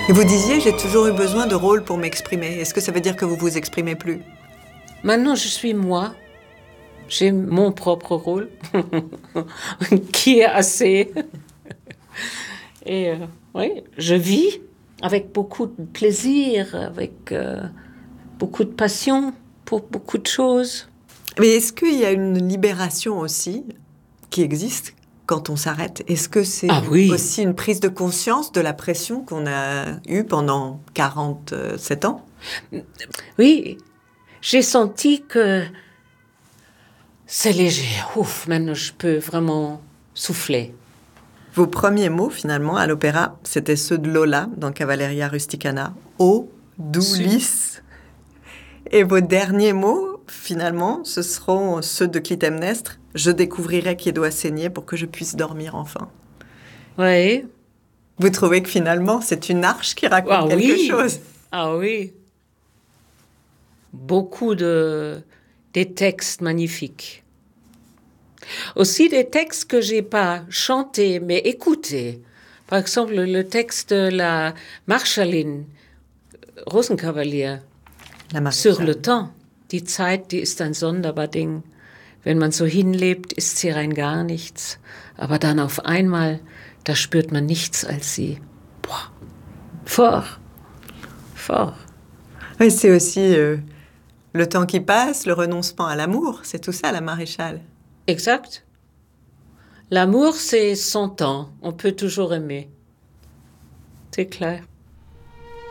Et vous disiez, j'ai toujours eu besoin de rôle pour m'exprimer. Est-ce que ça veut dire que vous vous exprimez plus? Maintenant, je suis moi. J'ai mon propre rôle, qui est assez... Et oui, je vis avec beaucoup de plaisir, avec beaucoup de passion pour beaucoup de choses. Mais est-ce qu'il y a une libération aussi qui existe quand on s'arrête? Est-ce que c'est Oui. aussi une prise de conscience de la pression qu'on a eue pendant 47 ans? Oui, j'ai senti que c'est léger. Ouf, maintenant je peux vraiment souffler. Vos premiers mots, finalement, à l'opéra, c'était ceux de Lola dans Cavalleria Rusticana. Haut, doux, lisse. Et vos derniers mots, finalement, ce seront ceux de Clytemnestre. Je découvrirai qui doit saigner pour que je puisse dormir enfin. Oui. Vous trouvez que finalement, c'est une arche qui raconte quelque chose? Ah oui. Beaucoup des textes magnifiques. Aussi des textes que j'ai pas chantés, mais écoutés. Par exemple, le texte de la Marschallin, Rosenkavalier, sur le temps. Die Zeit, die ist ein sonderbar Ding. Wenn man so hinlebt, ist sie rein gar nichts. Aber dann auf einmal, da spürt man nichts als sie. Boah. Fort. Fort. Oui, c'est aussi le temps qui passe, le renoncement à l'amour. C'est tout ça, la maréchale. Exact. L'amour, c'est son temps. On peut toujours aimer. C'est clair.